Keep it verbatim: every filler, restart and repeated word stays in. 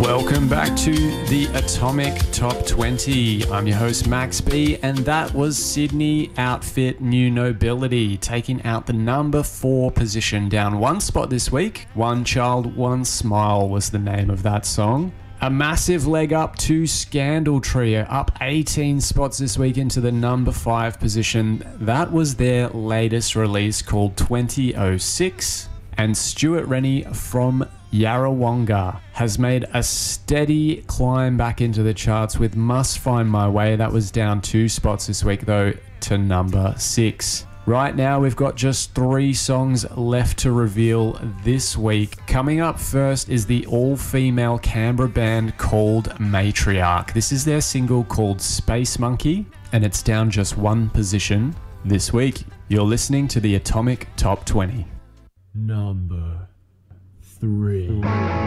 Welcome back to the Atomic Top twenty. I'm your host Max B, and that was Sydney Outfit New Nobility taking out the number four position, down one spot this week. One Child, One Smile was the name of that song. A massive leg up to Scandal Trio, up eighteen spots this week into the number five position. That was their latest release called twenty oh six. And Stuart Rennie from Yarrawonga has made a steady climb back into the charts with Must Find My Way. That was down two spots this week though to number six. Right now we've got just three songs left to reveal this week. Coming up first is the all-female Canberra band called Matriarch. This is their single called Space Monkey, and it's down just one position this week. You're listening to the Atomic Top twenty. Number three.